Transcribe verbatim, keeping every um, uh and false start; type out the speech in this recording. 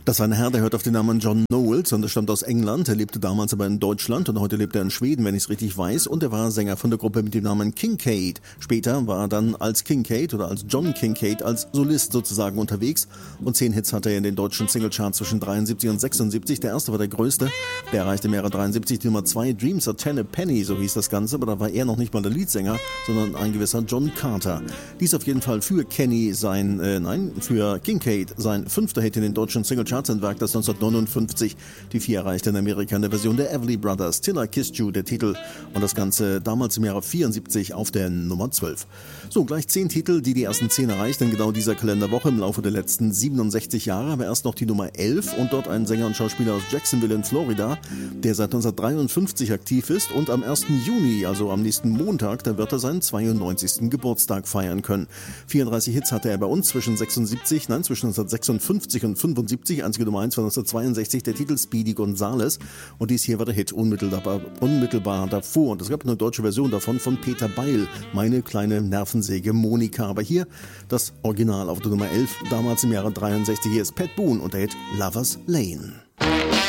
Das war ein Herr, der hört auf den Namen John Knowles und er stammt aus England. Er lebte damals aber in Deutschland und heute lebt er in Schweden, wenn ich es richtig weiß. Und er war Sänger von der Gruppe mit dem Namen Kincaid. Später war er dann als Kincaid oder als John Kincaid als Solist sozusagen unterwegs. Und zehn Hits hatte er in den deutschen Singlecharts zwischen dreiundsiebzig und sechsundsiebzig. Der erste war der größte. Der erreichte im Jahre dreiundsiebzig die Nummer zwei. Dreams are ten a penny, so hieß das Ganze. Aber da war er noch nicht mal der Leadsänger, sondern ein gewisser John Carter. Dies auf jeden Fall für Kenny sein, äh, nein, für Kincaid sein fünfter Hit in den deutschen Singlecharts, ein Werk, das neunzehnhundertneunundfünfzig die vier erreichte in Amerika in der Version der Everly Brothers. Till I Kissed You, der Titel, und das Ganze damals im Jahre vierundsiebzig auf der Nummer zwölf. So, gleich zehn Titel, die die ersten zehn erreichten in genau dieser Kalenderwoche im Laufe der letzten siebenundsechzig Jahre, aber erst noch die Nummer elf und dort ein Sänger und Schauspieler aus Jacksonville in Florida, der seit neunzehnhundertdreiundfünfzig aktiv ist und am ersten Juni, also am nächsten Montag, da wird er seinen zweiundneunzigsten Geburtstag feiern können. vierunddreißig Hits hatte er bei uns zwischen sechsundsiebzig, nein, zwischen neunzehnhundertsechsundfünfzig und fünfundsiebzig, einzige Nummer eins war neunzehnhundertzweiundsechzig, der Titel Speedy Gonzales, und dies hier war der Hit unmittelbar, unmittelbar davor, und es gab eine deutsche Version davon von Peter Beil, Meine kleine Nervensäge Monika, aber hier das Original auf der Nummer elf, damals im Jahre dreiundsechzig, hier ist Pat Boone und der Hit Lover's Lane.